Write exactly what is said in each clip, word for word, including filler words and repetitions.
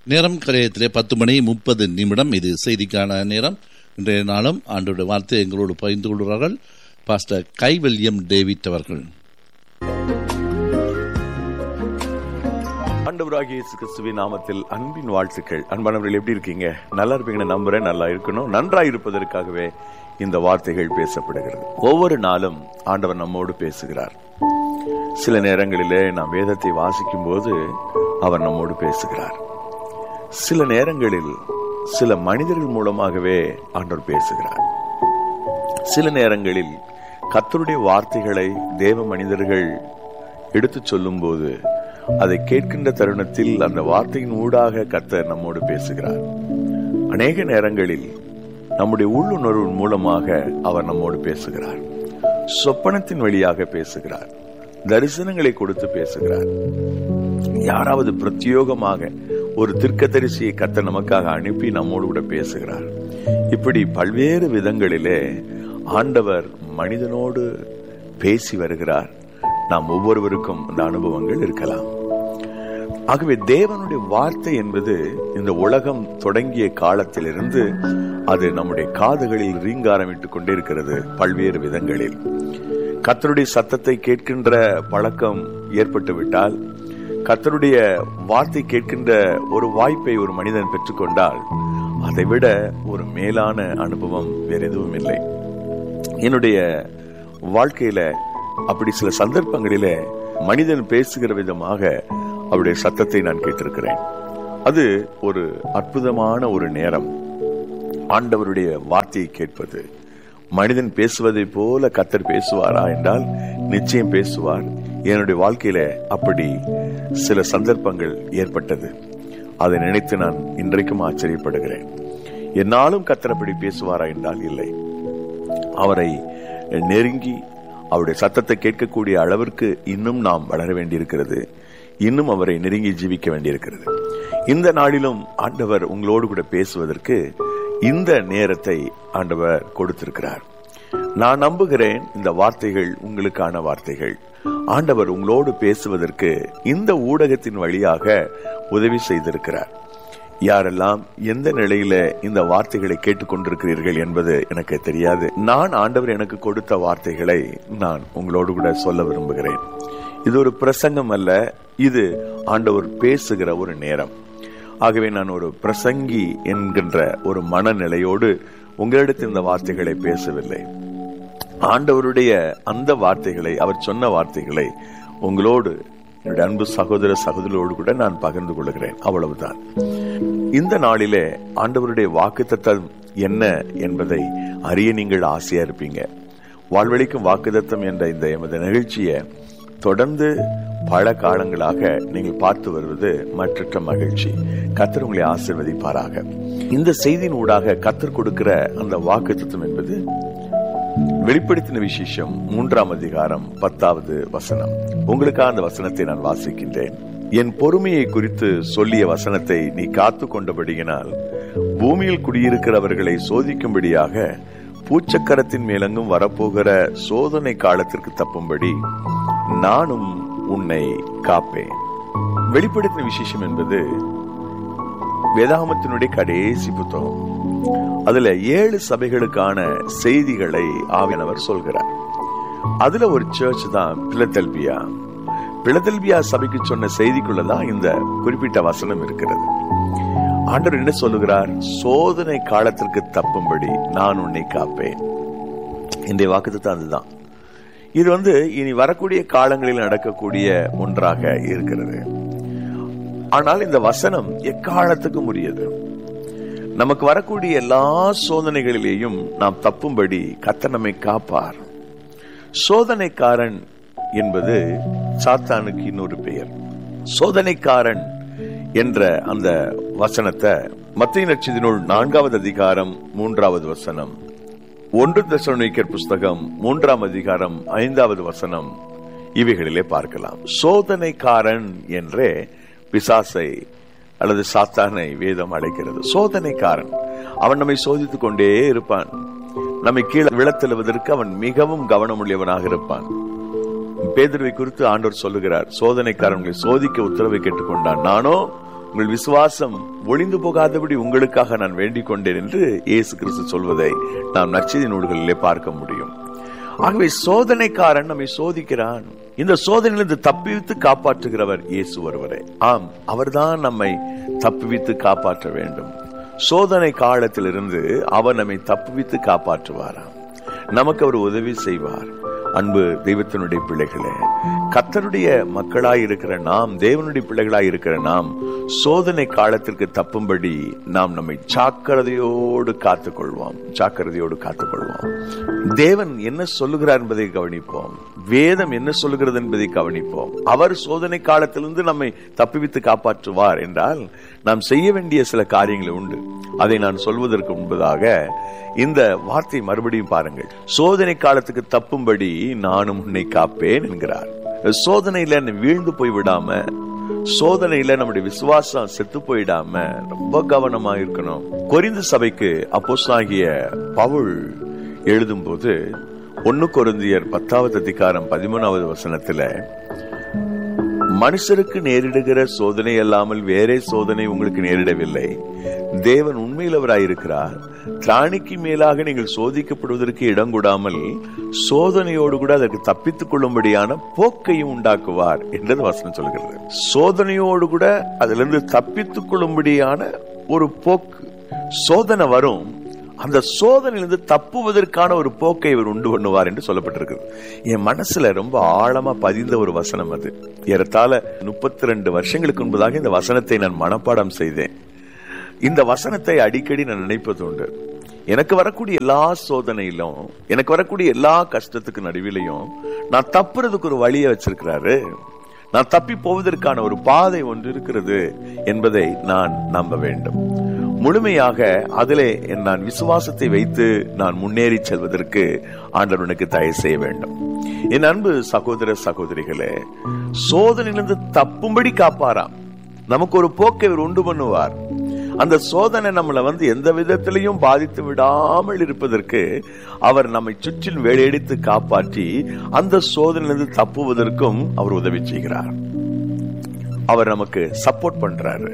நேரம் கரையத்திலே பத்து மணி முப்பது நிமிடம். இது செய்திக்கான நேரம். இன்றைய நாளும் ஆண்டோட வார்த்தை எங்களோடு பகிர்ந்து கொள்கிறார்கள் பாஸ்டர் கைவல்யம் டேவிட் அவர்கள். ஆண்டவராகிய இயேசு கிறிஸ்துவின் நாமத்தில் அன்பின் வாழ்த்துக்கள். அன்பானவர்கள், எப்படி இருக்கீங்க? நல்லா இருப்பீங்கன்னு நம்புறேன். நல்லா இருக்கணும். நன்றாய் இருப்பதற்காகவே இந்த வார்த்தைகள் பேசப்படுகிறது. ஒவ்வொரு நாளும் ஆண்டவர் நம்மோடு பேசுகிறார். சில நேரங்களிலே நாம் வேதத்தை வாசிக்கும் போது அவர் நம்மோடு பேசுகிறார். சில நேரங்களில் சில மனிதர்கள் மூலமாகவே ஆண்டவர் பேசுகிறார். சில நேரங்களில் கர்த்தருடைய வார்த்தைகளை தேவ மனிதர்கள் எடுத்து சொல்லும் போது அதை கேட்கின்ற தருணத்தில் அந்த வார்த்தையின் ஊடாக கர்த்தர் நம்மோடு பேசுகிறார். அநேக நேரங்களில் நம்முடைய உள்ளுணர்வு மூலமாக அவர் நம்மோடு பேசுகிறார். சொப்பனத்தின் வழியாக பேசுகிறார். தரிசனங்களை கொடுத்து பேசுகிறார். யாராவது பிரத்யோகமாக ஒரு தீர்க்கதரிசியை கர்த்தர் நமக்காக அனுப்பி நம்மோடு கூட பேசுகிறார். இப்படி பல்வேறு விதங்களிலே ஆண்டவர் மனிதனோடு பேசி வருகிறார். நாம் ஒவ்வொருவருக்கும் அந்த அனுபவங்கள் இருக்கலாம். ஆகவே தேவனுடைய வார்த்தை என்பது இந்த உலகம் தொடங்கிய காலத்திலிருந்து அது நம்முடைய காதுகளில் ரீங்காரமிட்டுக் கொண்டே இருக்கிறது. பல்வேறு விதங்களில் கர்த்தருடைய சத்தத்தை கேட்கின்ற பழக்கம் ஏற்பட்டு விட்டால், கர்த்தருடைய வார்த்தை கேட்கின்ற ஒரு வாய்ப்பை ஒரு மனிதன் பெற்றுக்கொண்டால், அதை விட ஒரு மேலான அனுபவம் வேற எதுவும் இல்லை. என்னுடைய வாழ்க்கையில அப்படி சில சந்தர்ப்பங்களில மனிதன் பேசுகிற விதமாக அவருடைய சத்தத்தை நான் கேட்டிருக்கிறேன். அது ஒரு அற்புதமான ஒரு நேரம். ஆண்டவருடைய வார்த்தையை கேட்பது. மனிதன் பேசுவதை போல கர்த்தர் பேசுவாரா என்றால் நிச்சயம் பேசுவார். என்னுடைய வாழ்க்கையில அப்படி சில சந்தர்ப்பங்கள் ஏற்பட்டது. அதை நினைத்து நான் இன்றைக்கும் ஆச்சரியப்படுகிறேன். என்னாலும் கர்த்தர் அப்படி பேசுவாரா என்றால் இல்லை. அவரை நெருங்கி அவருடைய சத்தத்தை கேட்கக்கூடிய அளவிற்கு இன்னும் நாம் வளர வேண்டியிருக்கிறது. இன்னும் அவரை நெருங்கி ஜீவிக்க வேண்டியிருக்கிறது. இந்த நாளிலும் ஆண்டவர் உங்களோடு கூட பேசுவதற்கு இந்த நேரத்தை ஆண்டவர் கொடுத்திருக்கிறார். நான் நம்புகிறேன் இந்த வார்த்தைகள் உங்களுக்கான வார்த்தைகள். ஆண்டவர் உங்களோடு பேசுவதற்கு இந்த ஊடகத்தின் வழியாக உதவி செய்திருக்கிறார். யாரெல்லாம் எந்த நிலையில இந்த வார்த்தைகளை கேட்டுக்கொண்டிருக்கிறீர்கள் என்பது எனக்கு தெரியாது. நான் ஆண்டவர் எனக்கு கொடுத்த வார்த்தைகளை நான் உங்களோடு கூட சொல்ல விரும்புகிறேன். இது ஒரு பிரசங்கம் அல்ல, இது ஆண்டவர் பேசுகிற ஒரு நேரம். ஆகவே நான் ஒரு பிரசங்கி என்கின்ற ஒரு மனநிலையோடு உங்களிடத்தில் இந்த வார்த்தைகளை பேசவில்லை. ஆண்டவருடைய அந்த வார்த்தைகளை, அவர் சொன்ன வார்த்தைகளை உங்களோடு, என்னுடைய அன்பு சகோதர சகோதரோடு கூட நான் பகிர்ந்து கொள்கிறேன். அவ்வளவுதான். இந்த நாளிலே ஆண்டவருடைய வாக்குத்தத்தம் என்ன என்பதை அறிய நீங்கள் ஆசையா இருப்பீங்க. வாழ்வழிக்கும் வாக்குத்தத்தம் என்ற இந்த எமது நிகழ்ச்சியை தொடர்ந்து பல காலங்களாக நீங்கள் பார்த்து வருவது மற்றற்ற மகிழ்ச்சி. கர்த்தர் உங்களை ஆசீர்வதிப்பாராக. இந்த செய்தியின் ஊடாக கர்த்தர் கொடுக்கிற அந்த வாக்குத்தத்தம் என்பது வெளிப்படுத்தின விசேஷம் மூன்றாம் அதிகாரம் பத்தாவது வசனம். உங்களுக்காக அந்த வசனத்தை நான் வாசிக்கின்றேன். என் பொறுமையை குறித்து சொல்லிய வசனத்தை நீ காத்து கொண்டபடியினால் பூமியில் குடியிருக்கிறவர்களை சோதிக்கும்படியாக பூச்சக்கரத்தின் மேலெங்கும் வரப்போகிற சோதனை காலத்திற்கு தப்பும்படி நானும் உன்னை காப்பேன். வெளிப்படுத்தின விசேஷம் என்பது வேதாகமத்தினுடைய கடைசி புத்தகம். அதுல ஏழு சபைகளுக்கான செய்திகளை ஆவியானவர் சொல்கிறார். அதுல ஒரு சர்ச் தான் பிலதெல்பியா. பிலதெல்பியா சபைக்கு சொன்ன செய்திக்குள்ளதான் இந்த குறிப்பிட்ட வசனம் இருக்கிறது. ஆண்டவர் என்ன சொல்லுகிறார்? சோதனை காலத்திற்கு தப்பும்படி நான் உன்னை காப்பேன். இந்த வாக்குத்தத்தம் அதுதான். இது வந்து இனி வரக்கூடிய காலங்களில் நடக்கக்கூடிய ஒன்றாக இருக்கிறது. ஆனால் இந்த வசனம் எக்காலத்துக்கும் உரியது. நமக்கு வரக்கூடிய எல்லா சோதனைகளிலேயும் நாம் தப்பும்படி கர்த்தர் நம்மை காப்பார். சோதனைக்காரன் என்பது சாத்தானுக்கு இன்னொரு பெயர். சோதனைக்காரன் என்ற அந்த வசனத்தை மத்தேயு நற்செய்தி நூல் நான்காவது அதிகாரம் மூன்றாவது வசனம், ஒன்று தெசலோனிக்கர் புஸ்தகம் மூன்றாம் அதிகாரம் ஐந்தாவது வசனம், இவைகளிலே பார்க்கலாம். சோதனைக்காரன் என்றே பிசாசை அல்லது சாத்தானை வேதம் அழைக்கிறது. சோதனைக்காரன். அவன் நம்மை சோதித்துக் கொண்டே இருப்பான். நம்மை கீழே விழத்தெழுவதற்கு அவன் மிகவும் கவனமுள்ளவனாக இருப்பான். பேதுருவை குறித்து ஆண்டவர் சொல்லுகிறார், சோதனைக்காரன் உங்களை சோதிக்க உத்தரவை கேட்டுக்கொண்டான், நானோ உங்கள் விசுவாசம் ஒளிந்து போகாதபடி உங்களுக்காக நான் வேண்டிக் கொண்டேன் என்று இயேசு கிறிஸ்து சொல்வதை நாம் நற்செய்தி நூல்களிலே பார்க்க முடியும். ஆகவே சோதனைக்காரன் நம்மை சோதிக்கிறான். இந்த சோதனையிலிருந்து தப்பிவித்து காப்பாற்றுகிறவர் இயேசு ஒருவரே. ஆம், அவர்தான் நம்மை தப்புவித்து காப்பாற்ற வேண்டும். சோதனை காலத்திலிருந்து அவர் நம்மை தப்புவித்து காப்பாற்றுவாராம். நமக்கு அவர் உதவி செய்வார். அன்பு தெய்வத்தினுடைய பிள்ளைகளே, கர்த்தருடைய மக்களாய் இருக்கிற நாம், தேவனுடைய பிள்ளைகளாய் இருக்கிற நாம் சோதனை காலத்திற்கு தப்பும்படி நாம் நம்மை ஜாக்கிரதையோடு காத்துக்கொள்வோம். ஜாக்கிரதையோடு காத்துக்கொள்வோம். தேவன் என்ன சொல்லுகிறார் என்பதை கவனிப்போம். வேதம் என்ன சொல்லுகிறது என்பதை கவனிப்போம். அவர் சோதனை காலத்திலிருந்து நம்மை தப்புவித்து காப்பாற்றுவார் என்றால் நாம் செய்ய வேண்டிய சில காரியங்கள் உண்டு. அதை நான் சொல்வதற்கு முன்பதாக இந்த வார்த்தை மறுபடியும் பாருங்கள். சோதனை காலத்துக்கு தப்பும்படி நானும் உன்னை காப்பேன் என்கிறார். சோதனையில வீழ்ந்து போய் விடாம, சோதனையில நம்முடைய விசுவாசம் செத்து போயிடாம ரொம்ப கவனமா இருக்கணும். கொரிந்து சபைக்கு அப்போஸ்தலனாகிய பவுல் எழுதும் போது ஒன்னு கொரிந்தியர் பத்தாவது அதிகாரம் பதிமூணாவது வசனத்துல, மனுஷருக்கு நேரிடுகிற சோதனை அல்லாமல் வேறே சோதனை உங்களுக்கு நேரிடவில்லை. தேவன் உண்மையிலவராயிருக்கிறார். திராணிக்கு மேலாக நீங்கள் சோதிக்கப்படுவதற்கு இடம் கூடாமல் சோதனையோடு கூட அதற்கு தப்பித்துக் கொள்ளும்படியான போக்கையும் உண்டாக்குவார் என்றது வசனம் சொல்கிறது. சோதனையோடு கூட அதிலிருந்து தப்பித்துக் கொள்ளும்படியான ஒரு போக்கு. சோதனை வரும், அந்த சோதனையிலிருந்து தப்புவதற்கான ஒரு போக்கை இவர் உண்டு பண்ணுவார் என்று சொல்லப்பட்டிருக்கிறது. என் மனசுல ரொம்ப ஆழமா பதிந்த ஒரு வசனம் அது. ஏறத்தாழ முப்பத்தி ரெண்டு வருஷங்களுக்கு முன்பதாக இந்த வசனத்தை நான் மனப்பாடம் செய்தேன். இந்த வசனத்தை அடிக்கடி நான் நினைப்பது உண்டு. எனக்கு வரக்கூடிய எல்லா சோதனையிலும், எனக்கு வரக்கூடிய எல்லா கஷ்டத்துக்கு நடுவிலையும் நான் தப்புறதுக்கு ஒரு வழியை வச்சிருக்கிறாரு. நான் தப்பி போவதற்கான ஒரு பாதை ஒன்று இருக்கிறது என்பதை நான் நம்ப வேண்டும். முழுமையாக அதிலே நான் விசுவாசத்தை வைத்து நான் முன்னேறி செல்வதற்கு ஆண்டவர் எனக்கு தயவு செய்ய வேண்டும். என் அன்பு சகோதர சகோதரிகளே, சோதனையிலிருந்து தப்பும்படி காப்பாராம். நமக்கு ஒரு போக்கை அவர் உண்டு பண்ணுவார். அந்த சோதனை நம்மளை வந்து எந்த விதத்திலையும் பாதித்து விடாமல் இருப்பதற்கு அவர் நம்மை சுற்றில் வேலையடித்து காப்பாற்றி அந்த சோதனையிலிருந்து தப்புவதற்கும் அவர் உதவி செய்கிறார். அவர் நமக்கு சப்போர்ட் பண்றாரு,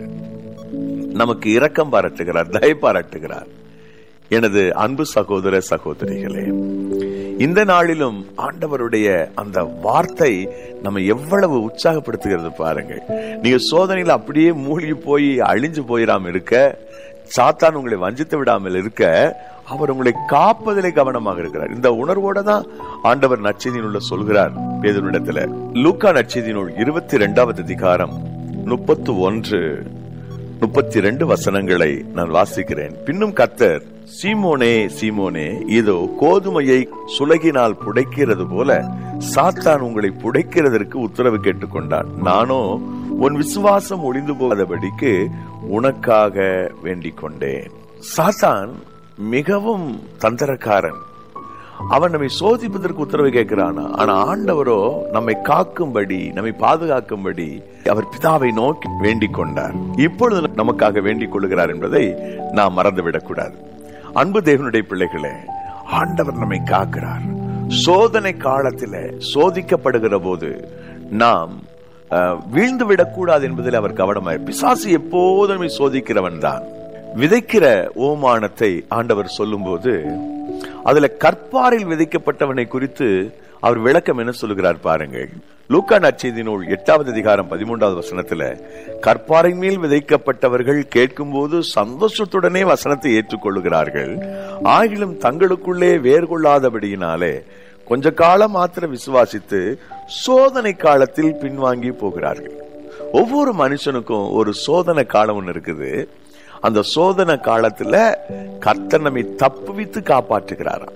நமக்கு இரக்கம் பாராட்டுகிறார், தயை பாராட்டுகிறார். எனது அன்பு சகோதர சகோதரிகளே, இந்த நாளிலும் ஆண்டவருடைய அந்த வார்த்தை நம்ம எவ்வளவு உற்சாகப்படுத்துகிறது பாருங்கள். நீங்க சோதனையில் அப்படியே மூழ்கி போய் அழிஞ்சு போயிடாம இருக்க, சாத்தான் உங்களை வஞ்சித்து விடாமல் இருக்க, அவர் உங்களை காப்பதிலே கவனமாக இருக்கிறார். இந்த உணர்வோட தான் ஆண்டவர் நற்செய்தி நூல்ல சொல்கிறார் பேதுருவிடத்துல. லூக்கா நற்செய்தி நூல் இருபத்தி இரண்டாவது அதிகாரம் முப்பத்தி ஒன்று முப்பத்தி ரெண்டு வசனங்களை நான் வாசிக்கிறேன். பின்னும் கர்த்தர், சீமோனே சீமோனே, இதோ கோதுமையை சுலகினால் புடைக்கிறது போல சாத்தான் உங்களை புடைக்கிறதற்கு உத்தரவு கேட்டுக்கொண்டான். நானோ உன் விசுவாசம் ஒளிந்து போகாதபடிக்கு உனக்காக வேண்டிக் கொண்டேன். சாத்தான் மிகவும் தந்திரக்காரன். அவன் நம்மை சோதிப்பதற்கு உத்தரவு கேட்கிறானா? ஆனா ஆண்டவரோ நம்மை காக்கும்படி, நம்மை பாதுகாக்கும்படி அவர் பிதாவை நோக்கி வேண்டிக் கொண்டார். இப்பொழுது நமக்காக வேண்டிக் கொள்கிறார் என்பதை நாம் மறந்துவிடக் கூடாது. அன்பு தேவனுடைய பிள்ளைகளே, ஆண்டவர் நம்மை காக்கிறார். சோதனை காலத்தில் சோதிக்கப்படுகிற போது நாம் வீழ்ந்து விடக்கூடாது என்பதில் அவர் கவனமாய். பிசாசு எப்போதும் நம்மை சோதிக்கிறவன் தான். விதைக்கிற ஓமானத்தை ஆண்டவர் சொல்லும் போது அதுல கற்பாரில் விதைக்கப்பட்டவனை குறித்து அவர் விளக்கம் என்ன சொல்லுகிறார் பாருங்கள். லூக்கா நற்செய்தி நூல் எட்டாவது அதிகாரம் பதிமூன்றாவது வசனத்துல, கற்பாரின் மேல் விதைக்கப்பட்டவர்கள் கேட்கும் போது சந்தோஷத்துடனே வசனத்தை ஏற்றுக்கொள்ளுகிறார்கள். ஆகிலும் தங்களுக்குள்ளே வேர் கொள்ளாதபடியினாலே கொஞ்ச காலம் மாத்திர விசுவாசித்து சோதனை காலத்தில் பின்வாங்கி போகிறார்கள். ஒவ்வொரு மனுஷனுக்கும் ஒரு சோதனை காலம் ஒன்று இருக்குது. அந்த சோதனை காலத்துல கர்த்தர் நம்மை தப்புவித்து காப்பாற்றுகிறாராம்.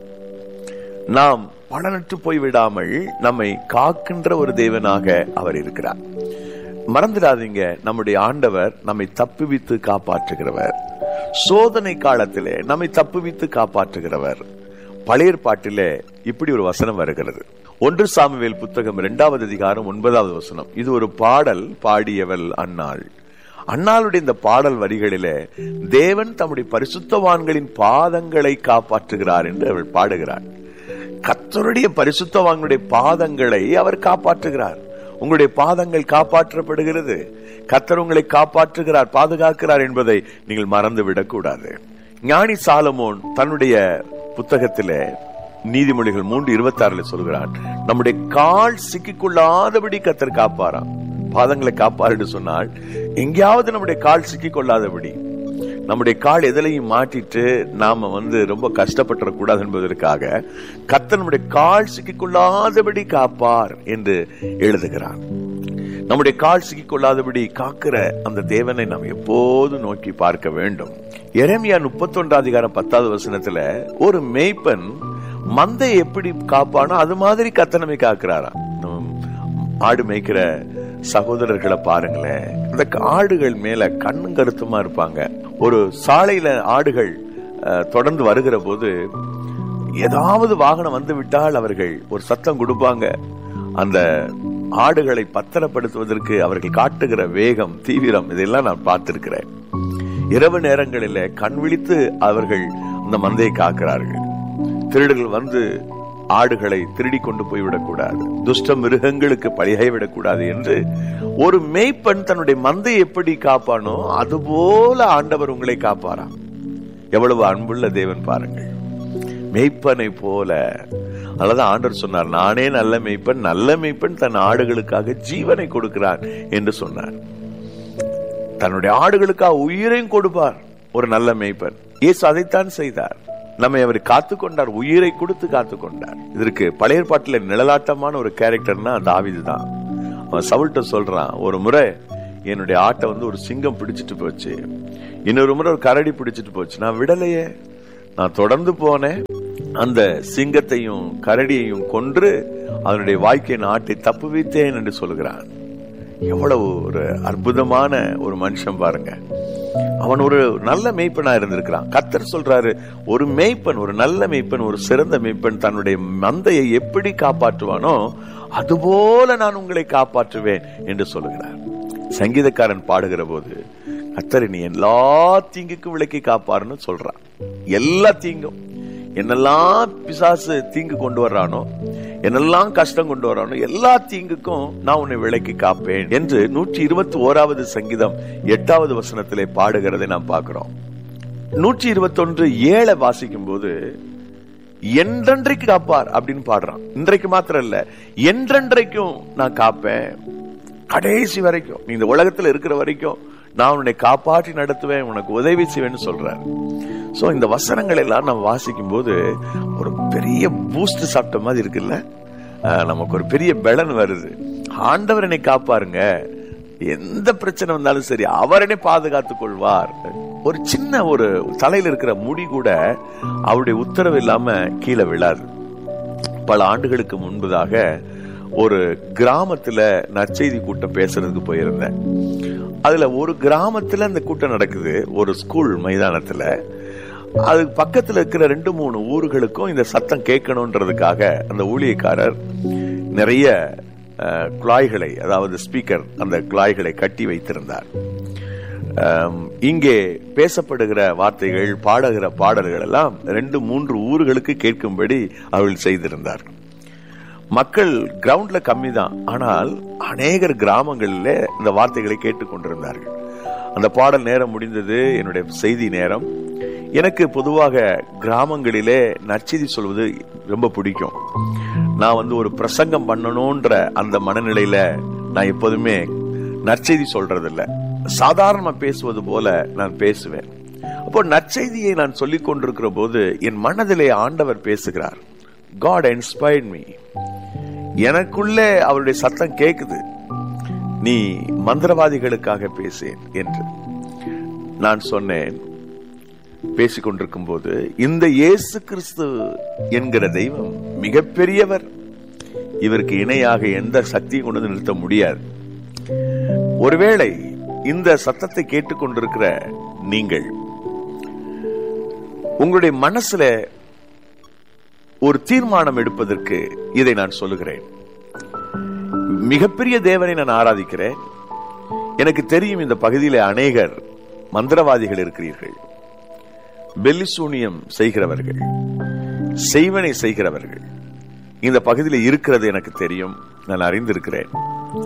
நாம் பலனற்று போய்விடாமல் நம்மை காக்கின்ற ஒரு தேவனாக அவர் இருக்கிறார். மறந்துடாதீங்க, நம்முடைய ஆண்டவர் நம்மை தப்புவித்து காப்பாற்றுகிறவர். சோதனை காலத்திலே நம்மை தப்புவித்து காப்பாற்றுகிறவர். பழைய ஏற்பாட்டிலே இப்படி ஒரு வசனம் வருகிறது. ஒன்று சாமுவேல் புத்தகம் இரண்டாவது அதிகாரம் ஒன்பதாவது வசனம். இது ஒரு பாடல், பாடியவள் அன்னாள். அன்னாளுடைய இந்த பாடல் வரிகளிலே தேவன் தம்முடைய பரிசுத்தவான்களின் பாதங்களை காப்பாற்றுகிறார் என்று அவள் பாடுகிறார். கர்த்தருடைய பரிசுத்தவான்களுடைய பாதங்களை அவர் காப்பாற்றுகிறார். உங்களுடைய பாதங்கள் காப்பாற்றப்படுகிறது. கர்த்தர் உங்களை காப்பாற்றுகிறார், பாதுகாக்கிறார் என்பதை நீங்கள் மறந்து விடக்கூடாது. ஞானி சாலமோன் தன்னுடைய புத்தகத்திலே நீதிமொழிகள் மூன்று இருபத்தி ஆறுல சொல்கிறார், நம்முடைய கால் சிக்கிக்கொள்ளாதபடி கர்த்தர் காப்பாராம். பாதங்களை காப்பார் என்று சொன்னால் எங்கேயாவது நம்முடைய கால் சிக்கிக்கொள்ளாதபடி, நம்முடைய கால் எதிலையும் மாட்டிட்டு நாம வந்து ரொம்ப கஷ்டப்பட்டுறக்கூடாது என்பதற்காக கர்த்தர் நம்முடைய கால் சிக்கிக்கொள்ளாதபடி காப்பார் என்று எழுதுகிறார். நம்முடைய கால் சிக்கிக்கொள்ளாதபடி காக்கிற அந்த தேவனை நாம் எப்போது நோக்கி பார்க்க வேண்டும். எரேமியா முப்பத்தி ஒன்றாம் அதிகாரம் பத்தாவது வசனத்துல ஒரு மேய்ப்பன் மந்தை எப்படி காப்பானோ அது மாதிரி கர்த்தர் நம்மை காக்கிறாராம். ஆடு மேய்க்கிற சகோதரர்களை பாருங்களேன், இந்த ஆடுகள் மேல கண்ணும் கருத்துமா இருப்பாங்க. ஒரு சாலையில ஆடுகள் தொடர்ந்து வருகிற போது ஏதாவது வாகனம் வந்து விட்டால் அவர்கள் ஒரு சத்தம் கொடுப்பாங்க. அந்த ஆடுகளை பத்திரப்படுத்துவதற்கு அவர்கள் காட்டுகிற வேகம், தீவிரம், இதெல்லாம் நான் பார்த்திருக்கிறேன். இரவு நேரங்களில் கண் விழித்து அவர்கள் அந்த மந்தையை காக்கிறார்கள். திருடர்கள் வந்து ஆடுகளை திருடி கொண்டு போய்விடக்கூடாது, துஷ்ட மிருகங்களுக்கு பலிகை விடக்கூடாது என்று ஒரு மேய்ப்பன் தன்னுடைய மந்தையை எப்படி காப்பானோ அதுபோல ஆண்டவர் உங்களை காப்பாராம். எவ்வளவு அன்புள்ள தேவன் பாருங்கள், மேய்ப்பனை போல. அல்லது ஆண்டவர் சொன்னார், நானே நல்ல மேய்ப்பன், நல்ல மேய்ப்பன் தன் ஆடுகளுக்காக ஜீவனை கொடுக்கிறார் என்று சொன்னார். தன்னுடைய ஆடுகளுக்காக உயிரையும் கொடுப்பார் ஒரு நல்ல மேய்ப்பன். இயேசு அதைத்தான் செய்தார். நம்மை அவர் காத்து கொண்டார், உயிரை கொடுத்து காத்து கொண்டார். இதற்கு பழைய ஏற்பாட்டில் நிழலாட்டமான ஒரு கேரக்டர்னா தாவீது தான். அவன் சவுல்ட்ட சொல்றான், ஒரு முறை என்னுடைய ஆட்டை வந்து ஒரு சிங்கம் பிடிச்சிட்டு போச்சு, இன்னொரு முறை ஒரு கரடி பிடிச்சிட்டு போச்சு, நான் விடலையே, நான் தொடர்ந்து போனேன், அந்த சிங்கத்தையும் கரடியையும் கொன்று அதனுடைய வாய்க்கை ஆட்டை தப்பு வைத்தேன் என்று சொல்கிறான். எவ்வளவு ஒரு அற்புதமான ஒரு மனுஷன் பாருங்க. அவன் ஒரு நல்ல மேய்ப்பனா இருந்திருக்கிறான். கர்த்தர் சொல்றாரு, ஒரு மேய்ப்பன், ஒரு நல்ல மேய்ப்பன், ஒரு சிறந்த மேய்ப்பன் தன்னுடைய மந்தையை எப்படி காப்பாற்றுவானோ அதுபோல நான் உங்களை காப்பாற்றுவேன் என்று சொல்லுகிறார். சங்கீதக்காரன் பாடுகிற போது கர்த்தர் நீ எல்லா தீங்குக்கும் விலக்கி காப்பாருன்னு சொல்றான். எல்லா தீங்கும், என்னெல்லாம் பிசாசு தீங்கு கொண்டு வர்றானோ, என்னெல்லாம் கஷ்டம் கொண்டு வரானோ எல்லா தீங்குக்கும் நான் உன்னை விலக்கி காப்பேன் என்று நூற்றி இருபத்தி ஓராவது சங்கீதம் எட்டாவது வசனத்திலே பாடுகிறதை நாம் பார்க்கிறோம். நூற்றி இருபத்தி ஒன்று ஏழை வாசிக்கும் போது என்றென்றைக்கு காப்பார் அப்படின்னு பாடுறான். இன்றைக்கு மாத்திரம் இல்ல, என்றென்றைக்கும் நான் காப்பேன், கடைசி வரைக்கும், நீ இந்த உலகத்துல இருக்கிற வரைக்கும் நான் உன்னை காப்பாற்றி நடத்துவேன், உனக்கு உதவி செய்வேன்னு சொல்றாரு. சோ இந்த வசனங்கள் எல்லாம் நம்ம வாசிக்கும் போது ஒரு பெரிய பூஸ்ட் சாப்பிட்ட மாதிரி இருக்குல்ல, நமக்கு ஒரு பெரிய பலன் வருது. ஆண்டவர் என்னை காப்பாருங்க, எந்த பிரச்சனை வந்தாலும் சரி அவர் என்னை பாதுகாத்துக் கொள்வார். ஒரு சின்ன ஒரு தலையில இருக்கிற முடி கூட அவருடைய உத்தரவு இல்லாம கீழே விழாது. பல ஆண்டுகளுக்கு முன்பதாக ஒரு கிராமத்துல நற்செய்தி கூட்டம் பேசுறதுக்கு போயிருந்தேன். அதுல ஒரு கிராமத்துல அந்த கூட்டம் நடக்குது, ஒரு ஸ்கூல் மைதானத்துல. அது பக்கத்துல இருக்கிற ரெண்டு மூணு ஊர்களுக்கும் இந்த சத்தம் கேட்கணும்ன்றதுக்காக அந்த ஊழியக்காரர் நிறைய குழாய்களை, அதாவது ஸ்பீக்கர், அந்த குழாய்களை கட்டி வைத்திருந்தார். இங்கே பேசப்படுகிற வார்த்தைகள், பாடுகிற பாடல்கள் எல்லாம் ரெண்டு மூன்று ஊர்களுக்கு கேட்கும்படி அவர்கள் செய்திருந்தார். மக்கள் கிரவுண்ட்ல கம்மி தான், ஆனால் அநேகர் கிராமங்களில இந்த வார்த்தைகளை கேட்டுக் கொண்டிருந்தார்கள். அந்த பாடல் நேரம் முடிந்தது, என்னுடைய செய்தி நேரம். எனக்கு பொதுவாக கிராமங்களிலே நற்செய்தி சொல்வது ரொம்ப பிடிக்கும். நான் வந்து ஒரு பிரசங்கம் பண்ணணும்ன்ற அந்த மனநிலையில நான் எப்போதுமே நற்செய்தி சொல்றது இல்ல, சாதாரணமா பேசுவது போல நான் பேசுவேன். அப்போ நற்செய்தியை நான் சொல்லிக் கொண்டிருக்கிற போது என் மனதிலே ஆண்டவர் பேசுகிறார். God inspired me. எனக்குள்ளே அவருடைய சத்தம் கேக்குது, நீ மந்திரவாதிகளுக்காக பேசேன் என்று. நான் சொன்னேன் பேசிக்கொண்டிருக்கும் போது, இந்த இயேசு கிறிஸ்து என்கிற தெய்வம் மிகப்பெரியவர், இவருக்கு இணையாக எந்த சக்தியும் கொண்டு நிறுத்த முடியாது. ஒருவேளை இந்த சத்தத்தை கேட்டுக்கொண்டிருக்கிற நீங்கள் உங்களுடைய மனசுல ஒரு தீர்மானம் எடுப்பதற்கு இதை நான் சொல்லுகிறேன். மிகப்பெரிய தேவனை நான் ஆராதிக்கிறேன். எனக்கு தெரியும் இந்த பகுதியில அநேகர் மந்திரவாதிகள் இருக்கிறீர்கள், பெல்லிசூனியம் செய்கிறவர்கள், செய்வனை செய்கிறவர்கள் இந்த பகுதியில் இருக்கிறது எனக்கு தெரியும், நான் அறிந்திருக்கிறேன்.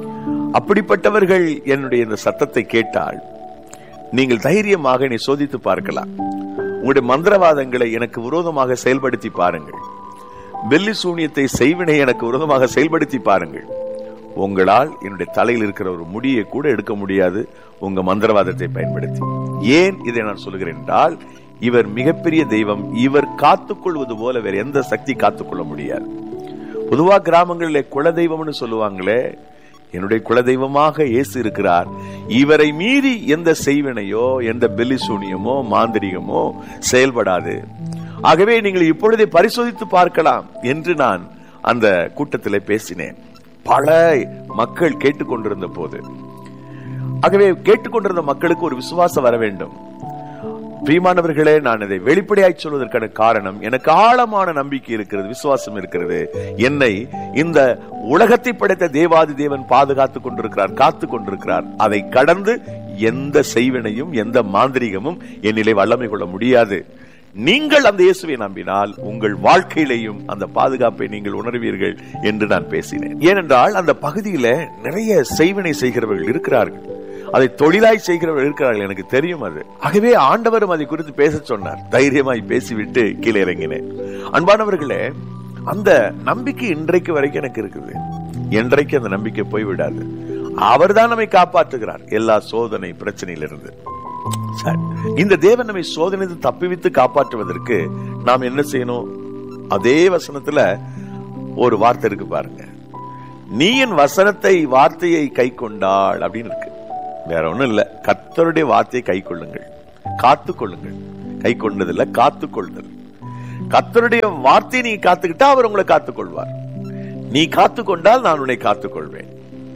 அப்படிப்பட்டவர்கள் என்னுடைய இந்த சத்தத்தை கேட்டால் நீங்கள் தைரியமாக என்னை சோதித்து பார்க்கலாம். உங்களுடைய மந்திரவாதங்களை எனக்கு விரோதமாக செயல்படுத்தி பாருங்கள். வெள்ளி சூனியத்தை செய்வினை எனக்கு விரோதமாக செயல்படுத்தி பாருங்கள். உங்களால் என்னுடைய தலையில் இருக்கிற ஒரு முடியை கூட எடுக்க முடியாது உங்க மந்திரவாதத்தை பயன்படுத்தி. ஏன் இதை நான் சொல்கிறேன் என்றால், இவர் மிகப்பெரிய தெய்வம். இவர் காத்துக்கொள்வது போல வேற எந்த சக்தி காத்துக்கொள்ள முடியாது. பொதுவா கிராமங்களிலே குல தெய்வம்னு சொல்லுவாங்களே, என்னுடைய குலதெய்வமாக இயேசு இருக்கிறார். இவரை மீறி எந்த செய்வினையோ எந்த பெல்லி சூனியமோ மாந்திரிகமோ செயல்படாது. ஆகவே நீங்கள் இப்பொழுதே பரிசோதித்து பார்க்கலாம் என்று நான் அந்த கூட்டத்தில் பேசினேன். பல மக்கள் கேட்டுக்கொண்டிருந்த போது, ஆகவே கேட்டுக்கொண்டிருந்த மக்களுக்கு ஒரு விசுவாசம் வர வேண்டும். பிரியமானவர்களே, நான் இதை வெளிப்படையாய் சொல்வதற்கான காரணம், எனக்கு ஆழமான நம்பிக்கை இருக்கிறது, விசுவாசம் இருக்கிறது. என்னை இந்த உலகத்தை படைத்த தேவாதி தேவன் பாதுகாத்துக் கொண்டிருக்கிறார், காத்துக் கொண்டிருக்கிறார். அதை கடந்து எந்த செய்வினையும் எந்த மாந்திரிகமும் என்னிலே வல்லமை கொள்ள முடியாது. நீங்கள் அந்த இயேசுவை நம்பினால் உங்கள் வாழ்க்கையிலேயும் அந்த பாதுகாப்பை நீங்கள் உணர்வீர்கள் என்று நான் பேசினேன். ஏனென்றால் அந்த பகுதியில நிறைய செய்வினை செய்கிறவர்கள் இருக்கிறார்கள், அதை தொழிலாய் செய்கிறவர்கள் இருக்கிறார்கள், எனக்கு தெரியும் அது. ஆகவே ஆண்டவரும் அதை குறித்து பேச சொன்னார். தைரியமாய் பேசிவிட்டு கீழே இறங்கினேன். அன்பானவர்களே, அந்த நம்பிக்கை இன்றைக்கு வரைக்கும் எனக்கு இருக்குது. என்றைக்கு அந்த நம்பிக்கை போய்விடாது. அவர் தான் நம்மை காப்பாற்றுகிறார் எல்லா சோதனை பிரச்சனையிலிருந்து. இந்த தேவன் நம்மை சோதனை தப்பிவித்து காப்பாற்றுவதற்கு நாம் என்ன செய்யணும்? அதே வசனத்துல ஒரு வார்த்தை இருக்கு பாருங்க, நீ என் வசனத்தை வார்த்தையை கை கொண்டாள் அப்படின்னு இருக்கு. வேற ஒண்ணும் இல்ல, கர்த்தருடைய வார்த்தையை கை கொள்ளுங்கள், காத்து கொள்ளுங்கள். கை கொண்டதில்ல, காத்து கொள்ளுதல். கர்த்தருடைய வார்த்தையை நீ காத்துக்கிட்டா அவர் உங்களை காத்துக் கொள்வார். நீ காத்து கொண்டால் நான் உன்னை காத்துக் கொள்வேன்.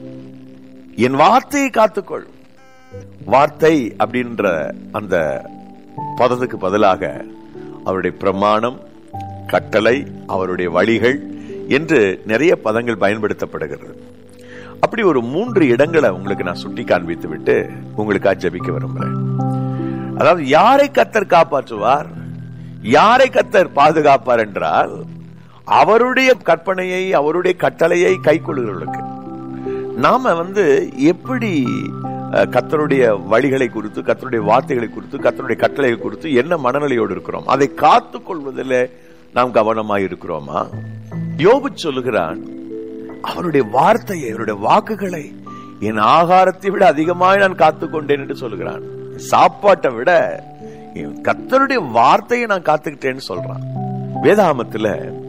என் வார்த்தையை காத்துக்கொள். வார்த்தை அப்படின்ற அந்த பதத்துக்கு பதிலாக அவருடைய பிரமாணம், கட்டளை, அவருடைய வழிகள் என்று நிறைய பதங்கள் பயன்படுத்தப்படுகிறது. அப்படி ஒரு மூன்று இடங்களை உங்களுக்கு நான் சுட்டி காண்பித்து விட்டு உங்களுக்காக ஜெபிக்க விரும்புறேன். அதாவது யாரை கர்த்தர் காப்பாற்றுவார், யாரை கர்த்தர் பாதுகாப்பார் என்றால், அவருடைய கற்பனையை அவருடைய கட்டளையை கை கொள்கிறவர்களுக்கு. நாம வந்து எப்படி கர்த்தருடைய வழிகளை குறித்து, கர்த்தருடைய வார்த்தைகளை குறித்து, கர்த்தருடைய கட்டளைகளை குறித்து என்ன மனநிலையோடு இருக்கிறோம், அதை காத்துக் கொள்வதில் நாம் கவனமாய் இருக்கிறோமா? யோபு சொல்லுகிறான், அவருடைய வார்த்தையை, அவருடைய வாக்குகளை என் ஆகாரத்தை விட அதிகமாய் நான் காத்துக்கொண்டேன் என்று சொல்லுகிறான். சாப்பாட்டை விட கர்த்தருடைய வார்த்தையை நான் காத்துக்கிட்டேன்னு சொல்றான். வேதாகமத்துல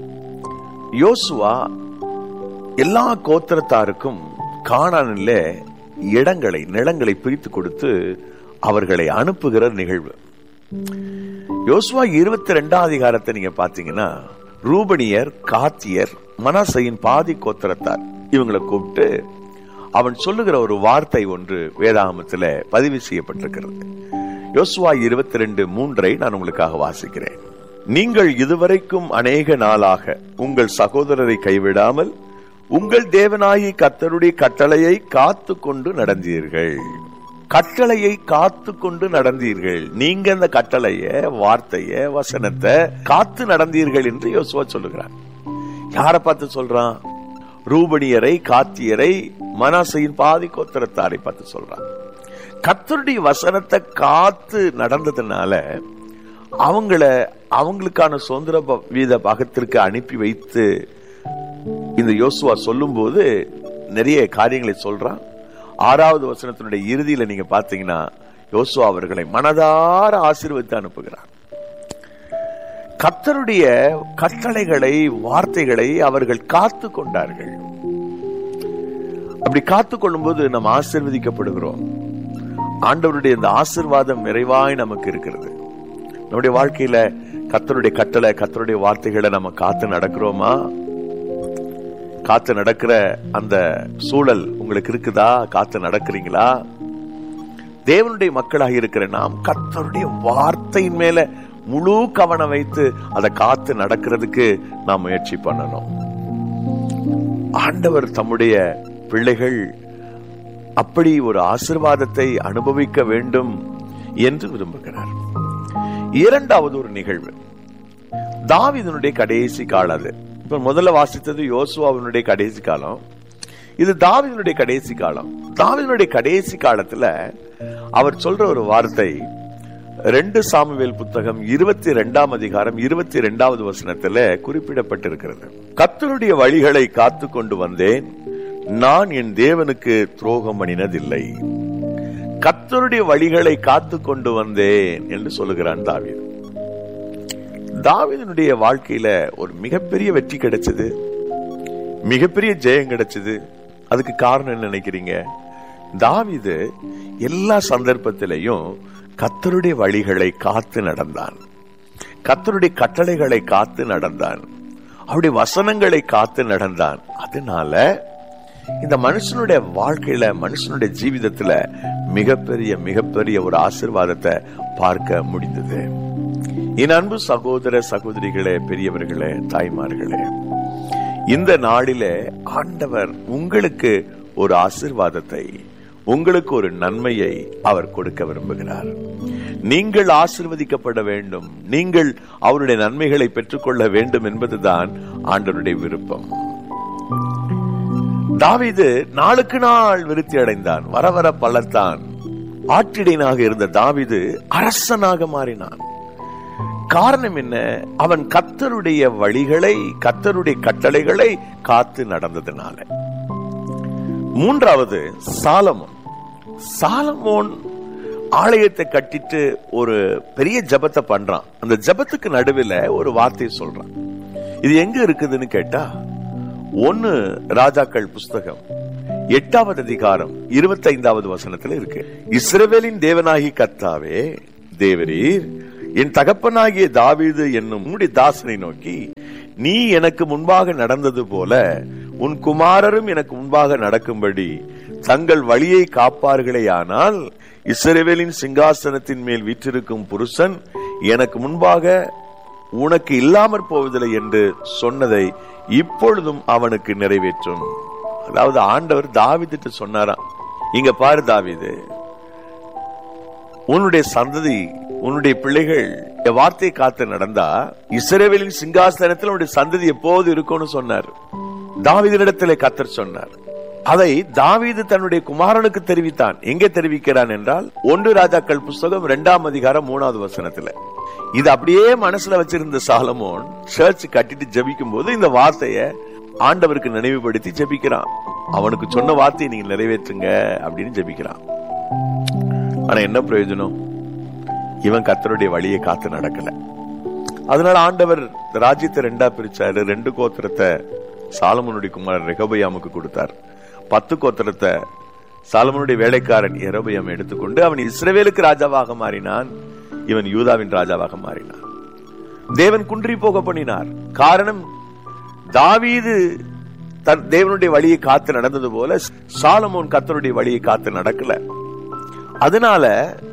யோசுவா எல்லா கோத்திரத்தாருக்கும் கானானிலே இடங்களை, நிலங்களை பிரித்து கொடுத்து அவர்களை அனுப்புகிற நிகழ்வு. யோசுவா இருபத்தி ரெண்டாம் அதிகாரத்தை நீங்க பாத்தீங்கன்னா, ரூபனியர், காத்தியர், மனாசையின் பாதி கோத்திரத்தார் இவங்களை கூப்பிட்டு அவன் சொல்லுகிற ஒரு வார்த்தை ஒன்று வேதாகமத்தில் பதிவு செய்யப்பட்டிருக்கிறது. யோசுவா இருபத்தி ரெண்டு மூன்றை நான் உங்களுக்காக வாசிக்கிறேன். நீங்கள் இதுவரைக்கும் அநேக நாளாக உங்கள் சகோதரரை கைவிடாமல் உங்கள் தேவனாகி கர்த்தருடைய கட்டளையை காத்து கொண்டு நடந்தீர்கள். கட்டளையை காத்து கொண்டு நடந்தீர்கள். நீங்க அந்த கட்டளைய, வார்த்தைய, வசனத்தை காத்து நடந்தீர்கள் என்று யோசுவா சொல்லுகிறான். யாரை பார்த்து சொல்றான்? ரூபனியரை, காத்தியரை, மனாசையின் பாதி கோத்திரத்தாரை பார்த்து சொல்றான். கர்த்தருடைய வசனத்தை காத்து நடந்ததுனால அவங்கள அவங்களுக்கான சுதந்திர வீத பாகத்திற்கு அனுப்பி வைத்து இந்த யோசுவா சொல்லும் போது நிறைய காரியங்களை சொல்றான். ஆறாவது வசனத்தினுடைய இறுதியில நீங்க பாத்தீங்கன்னா, யோசுவா அவர்களை மனதார ஆசீர்வதித்து அனுப்புகிறார். கர்த்தருடைய கட்டளைகளை, வார்த்தைகளை அவர்கள் காத்து கொண்டார்கள். அப்படி காத்து கொள்ளும் போது நம்ம ஆசீர்வதிக்கப்படுகிறோம். ஆண்டவருடைய இந்த ஆசீர்வாதம் நிறைவாய் நமக்கு இருக்கிறது. நம்முடைய வாழ்க்கையில கர்த்தருடைய கட்டளை, கர்த்தருடைய வார்த்தைகளை நம்ம காத்து நடக்கிறோமா? காத்து நடக்கிற அந்த சூழல் உங்களுக்கு இருக்குதா? காத்து நடக்கிறீங்களா? தேவனுடைய மக்களாக இருக்கிற நாம் கர்த்தருடைய வார்த்தையின் மேல முழு கவனம் வைத்து அதை காத்து நடக்கிறதுக்கு நாம் முயற்சி பண்ணணும். ஆண்டவர் தம்முடைய பிள்ளைகள் அப்படி ஒரு ஆசீர்வாதத்தை அனுபவிக்க வேண்டும் என்று விரும்புகிறார். இரண்டாவது ஒரு நிகழ்வு, தாவீதுனுடைய கடைசி காலம். அது இப்ப முதல்ல வாசித்தது யோசுவாவினுடைய கடைசி காலம். இது தாவீதுடைய கடைசி காலம். தாவீதுடைய கடைசி காலத்துல அவர் சொல்ற ஒரு வார்த்தை ரெண்டு சாமுவேல் புத்தகம் இருபத்தி இரண்டாம் அதிகாரம் இருபத்தி இரண்டாவது வசனத்துல குறிப்பிடப்பட்டிருக்கிறது. கர்த்தருடைய வழிகளை காத்து கொண்டு வந்தேன், நான் என் தேவனுக்கு துரோகம் பண்ணினதில்லை. கர்த்தருடைய வழிகளை காத்து கொண்டு வந்தேன் என்று சொல்லுகிறான் தாவீது. தாவீதுடைய வாழ்க்கையில ஒரு மிகப்பெரிய வெற்றி கிடைச்சது, மிகப்பெரிய ஜெயம் கிடைச்சது. அதுக்கு காரணம் என்ன நினைக்கிறீங்க? தாவீது எல்லா சந்தர்ப்பத்திலையும் கர்த்தருடைய வழிகளை காத்து நடந்தான், கர்த்தருடைய கட்டளைகளை காத்து நடந்தான், அவருடைய வசனங்களை காத்து நடந்தான். அதனால இந்த மனுஷனுடைய வாழ்க்கையில, மனுஷனுடைய ஜீவிதத்துல மிகப்பெரிய மிகப்பெரிய ஒரு ஆசீர்வாதத்தை பார்க்க முடிந்தது. என் அன்பு சகோதர சகோதரிகளே, பெரியவர்களே, தாய்மார்களே, இந்த நாளிலே ஆண்டவர் உங்களுக்கு ஒரு ஆசீர்வாதத்தை, உங்களுக்கு ஒரு நன்மையை அவர் கொடுக்க விரும்புகிறார். நீங்கள் ஆசீர்வதிக்கப்பட வேண்டும், நீங்கள் அவருடைய நன்மைகளை பெற்றுக்கொள்ள வேண்டும் என்பதுதான் ஆண்டவருடைய விருப்பம். தாவீது நாளுக்கு நாள் விருத்தி அடைந்தான், வர வர பலத்தான். ஆற்றிடையனாக இருந்த தாவீது அரசனாக மாறினான். காரணம் என்ன? அவன் கர்த்தருடைய வழிகளை, கர்த்தருடைய கட்டளைகளை காத்து நடந்ததுனால. மூன்றாவது சாலமோன். சாலமோன் ஆலயத்தை கட்டிட்டு ஒரு பெரிய ஜபத்தை பண்றான். அந்த ஜபத்துக்கு நடுவில் ஒரு வார்த்தை சொல்றான். இது எங்க இருக்குதுன்னு கேட்டா, ஒன்னு ராஜாக்கள் புஸ்தகம் எட்டாவது அதிகாரம் இருபத்தி ஐந்தாவது வசனத்துல இருக்கு. இஸ்ரவேலின் தேவனாகி கர்த்தாவே தேவரீர், என் தகப்பனாகிய தாவீது என்னும் உம்முடைய தாசனை நோக்கி, நீ எனக்கு முன்பாக நடந்தது போல உன் குமாரரும் எனக்கு முன்பாக நடக்கும்படி தங்கள் வழியை காப்பார்களே, ஆனால் இஸ்ரவேலின் சிங்காசனத்தின் மேல் வீற்றிருக்கும் புருஷன் எனக்கு முன்பாக உனக்கு இல்லாமற் போவதில்லை என்று சொன்னதை இப்பொழுதும் அவனுக்கு நிறைவேற்றும். அதாவது ஆண்டவர் தாவீதுக்கு சொன்னாராம், இங்க பாரு தாவீது, உன்னுடைய சந்ததி, உன்னுடைய பிள்ளைகள் வார்த்தையை காத்து நடந்தா இஸ்ரவேலின் சிங்காசனத்தில் உன்னுடைய சந்ததி எப்போது இருக்கும்னு சொன்னார். தாவீதினிடத்திலே கர்த்தர் சொன்னார். அதை தாவீது தன்னுடைய குமாரனுக்கு தெரிவித்தான். எங்கே தெரிவிக்கிறான் என்றால், ஒன்று ராஜாக்கள் புஸ்தகம் இரண்டாம் அதிகாரம் மூணாவது வசனத்துல. இது அப்படியே மனசுல வச்சிருந்த சாலமோன் சர்ச் கட்டிட்டு ஜபிக்கும் போது இந்த வார்த்தையை ஆண்டவருக்கு நினைவுபடுத்தி ஜபிக்கிறான். அவனுக்கு சொன்ன வார்த்தையை நீங்க நிறைவேற்றுங்க அப்படின்னு ஜபிக்கிறான். ஆனா என்ன பிரயோஜனம்? இவன் கர்த்தருடைய வழியை காத்து நடக்கல. அதனால ஆண்டவர் ராஜ்யத்தை ரெண்டா பிரிச்சாரு. ரெண்டு கோத்திரத்தை சாலமோனுடைய குமாரன் ரெகொபெயாமுக்கு கொடுத்தார். பத்து கோத்திரத்தை சாலமோனுடைய வேலைக்காரன் யெரொபெயாம் எடுத்துக்கொண்டு அவன் இஸ்ரவேலுக்கு ராஜாவாக மாறினான். இவன் யூதாவின் ராஜாவாக மாறினான். தேவன் குன்றி போக பண்ணினார். காரணம், தாவீது தன் தேவனுடைய வழியை காத்து நடந்தது போல சாலமோன் கர்த்தருடைய வழியை காத்து நடக்கல. அதனால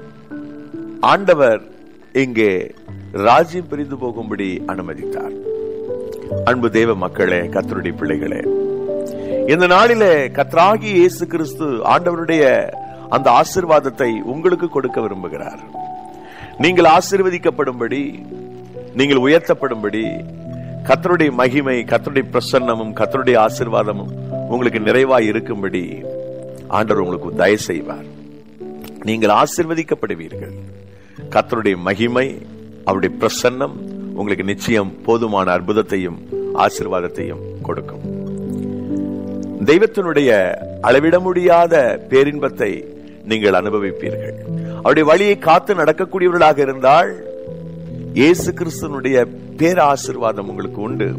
ஆண்டவர் இங்கே ராஜ்யம் பிரிந்து போகும்படி அனுமதித்தார். அன்பு தேவ மக்களே, கர்த்தருடைய பிள்ளைகளே, இந்த நாளிலே கர்த்தராகிய இயேசு கிறிஸ்து ஆண்டவருடைய அந்த ஆசீர்வாதத்தை உங்களுக்கு கொடுக்க விரும்புகிறார். நீங்கள் ஆசீர்வதிக்கப்படும்படி, நீங்கள் உயர்த்தப்படும்படி, கர்த்தருடைய மகிமை, கர்த்தருடைய பிரசன்னமும் கர்த்தருடைய ஆசீர்வாதமும் உங்களுக்கு நிறைவாய் இருக்கும்படி ஆண்டவர் உங்களுக்கு தயவு செய்வார். நீங்கள் ஆசீர்வதிக்கப்படுவீர்கள். கர்த்தருடைய மகிமை, அவருடைய பிரசன்னம் உங்களுக்கு நிச்சயம் போதுமான அற்புதத்தையும் ஆசீர்வாதத்தையும் கொடுக்கும். தெய்வத்தினுடைய அளவிட முடியாத பேரின்பத்தை நீங்கள் அனுபவிப்பீர்கள். அவருடைய வழியை காத்து நடக்கக்கூடியவர்களாக இருந்தால் இயேசு கிறிஸ்துனுடைய பேராசீர்வாதம் உங்களுக்கு உண்டு.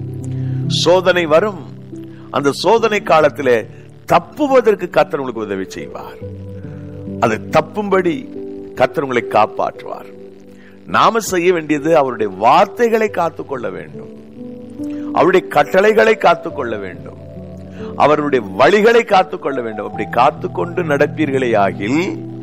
சோதனை வரும். அந்த சோதனை காலத்திலே தப்புவதற்கு கர்த்தர் உங்களுக்கு உதவி செய்வார். அதை தப்பும்படி கர்த்தர் உங்களை காப்பாற்றுவார். நாம செய்ய வேண்டியது அவருடைய வார்த்தைகளை காத்துக்கொள்ள வேண்டும், அவருடைய கட்டளைகளை காத்துக்கொள்ள வேண்டும், அவருடைய வழிகளை காத்துக்கொள்ள வேண்டும். அப்படி காத்துக்கொண்டு நடப்பீர்களே ஆகில்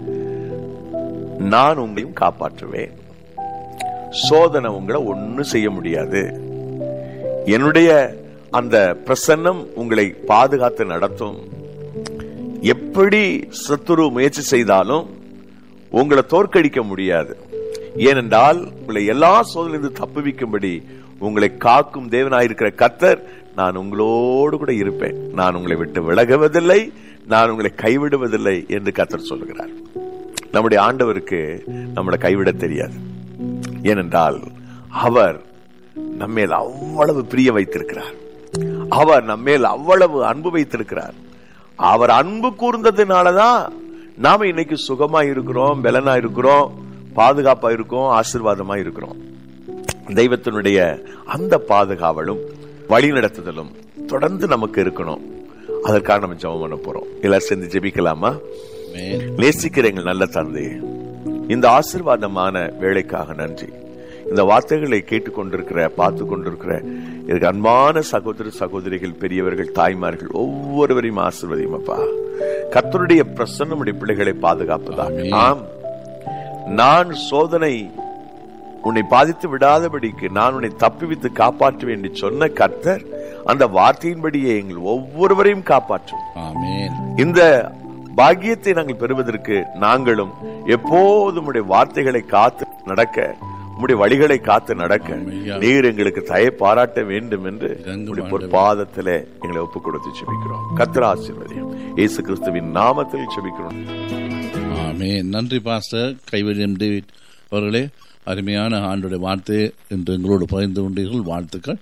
நான் உங்களையும் காப்பாற்றுவேன். சோதனை உங்களை ஒன்னும் செய்ய முடியாது. என்னுடைய அந்த பிரசன்னம் உங்களை பாதுகாத்து நடத்தும். எப்படி சத்துரு முயற்சி செய்தாலும் உங்களை தோற்கடிக்க முடியாது. ஏனென்றால் உங்களை எல்லா சோதனையிலிருந்து தப்புவிக்கும்படி உங்களை காக்கும் தேவனாயிருக்கிற கர்த்தர் நான் உங்களோடு கூட இருப்பேன், நான் உங்களை விட்டு விலகுவதில்லை, நான் உங்களை கைவிடுவதில்லை என்று கர்த்தர் சொல்லுகிறார். நம்முடைய ஆண்டவருக்கு நம்மளை கைவிட தெரியாது. ஏனென்றால் அவர் நம்மேல் அவ்வளவு பிரிய வைத்திருக்கிறார். அவர் நம்மேல் அவ்வளவு அன்பு வைத்திருக்கிறார். அவர் அன்பு கூர்ந்ததுனாலதான் நாம இன்னைக்கு சுகமா இருக்கிறோம், பலனா இருக்கிறோம், பாதுகாப்பா இருக்கோம், ஆசீர்வாதமா இருக்கிறோம். தெய்வத்தினுடைய அந்த பாதுகாவலும் வழி நடத்துதலும் தொடர்ந்து நமக்கு இருக்கணும். அதற்காக நம்ம ஜெபம் பண்ண போறோம். எல்லாரும் சேர்ந்து ஜெபிக்கலாமா? நேசிக்கிற எங்கள் நல்ல தந்தை, இந்த ஆசீர்வாதமான வேலைக்காக நன்றி. இந்த வார்த்தைகளை கேட்டுக்கொண்டிருக்கிற, பார்த்து கொண்டிருக்கிற எனக்கு அன்பான சகோதர சகோதரிகள், பெரியவர்கள், தாய்மார்கள் ஒவ்வொருவரையும் ஆசீர்வதியும் அப்பா. கர்த்தருடைய பிரசன்னம் உடைய பிள்ளைகளை பாதுகாப்பதாக. ஆம், நான் சோதனை உன்னை பாதித்து விடாதபடிக்கு நான் உன்னை தப்பிவித்து காப்பாற்றுவேன் என்று சொன்ன கர்த்தர் அந்த வார்த்தையின்படியே எங்கள் ஒவ்வொருவரையும் காப்பாற்றும். இந்த பாக்கியத்தை நாங்கள் பெறுவதற்கு நாங்களும் எப்போதும் உடைய வார்த்தைகளை காத்து நடக்க, உம்முடைய வழிகளை காத்து நடக்க நீர் எங்களுக்கு தயை பாராட்ட வேண்டும் என்று பாதத்திலே எங்களை ஒப்புக் கொடுத்து செபிக்கிறோம். கர்த்தர் ஆசீர்வதியும். இயேசு கிறிஸ்துவின் நாமத்தில் செபிக்கிறோம். ஆமென். நன்றி பாஸ்டர் கைவல்யம் டேவிட் அவர்களே. அருமையான ஆண்டுடைய வார்த்தையை என்று எங்களோடு பகிர்ந்து கொண்டீர்கள். வாழ்த்துக்கள்.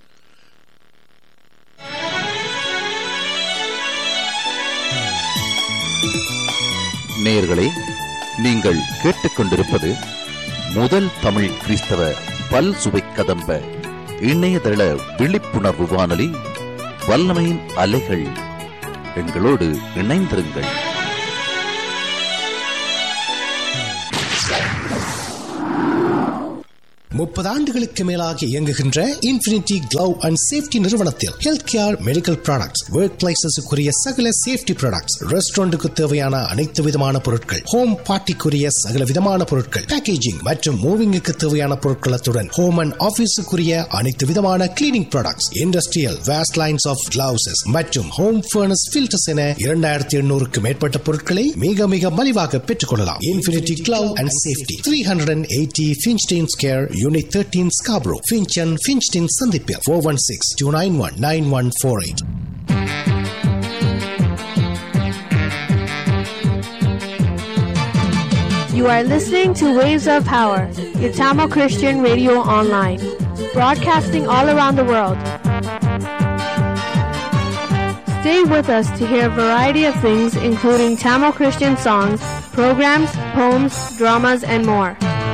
நேயர்களே, நீங்கள் கேட்டுக்கொண்டிருப்பது முதல் தமிழ் கிறிஸ்தவ பல் சுவை கதம்ப இணையதள விழிப்புணர்வு வானொலி வல்லமையின் அலைகள். எங்களோடு இணைந்திருங்கள். முப்பது ஆண்டுகளுக்கு மேலாக இயங்குகின்ற இன்ஃபினிட்டி கிளவ் அண்ட் சேஃப்டி நிறுவனத்தில் health care, medical products, work பிளேசஸுக்குரிய சகல சேஃப்டி ப்ராடக்ட்ஸ், ரெஸ்டாரண்ட்டுக்கு தேவையான அனைத்து விதமான பொருட்கள், ஹோம் பார்ட்டிக்குரிய சகல விதமான பொருட்கள், பேக்கேஜிங் மற்றும் மூவிங்குக்கு தேவையான பொருட்களத்துடன் ஹோம் அண்ட் ஆபீஸுக்குரிய அனைத்து விதமான cleaning products, industrial waste lines of gloves மற்றும் ஹோம் ஃபர்னஸ் ஃபில்டர்ஸ் என இரண்டாயிரத்தி எண்ணூறுக்கு மேற்பட்ட பொருட்களை மிக மிக மலிவாக பெற்றுக் கொள்ளலாம். Infinity glove and safety, three hundred eighty Finchdene Square, Unit thirteen, Scarborough, Finch and Finchdene Sandipia, four one six, two nine one, nine one four eight. You are listening to Waves of Power, your Tamil Christian radio online, broadcasting all around the world. Stay with us to hear a variety of things, including Tamil Christian songs, programs, poems, dramas, and more.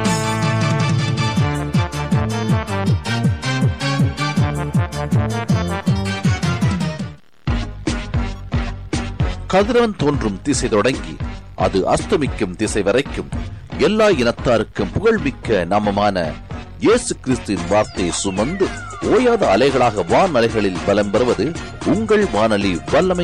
கதிரவன் தோன்றும் திசை தொடங்கி அது அஸ்தமிக்கும் திசை வரைக்கும் எல்லா இனத்தாருக்கும் புகழ்மிக்க நாமமான இயேசு கிறிஸ்துவின் வார்த்தையை சுமந்து ஓயாத அலைகளாக வான் அலைகளில் பலம் பெறுவது உங்கள் வானொலி வல்லமை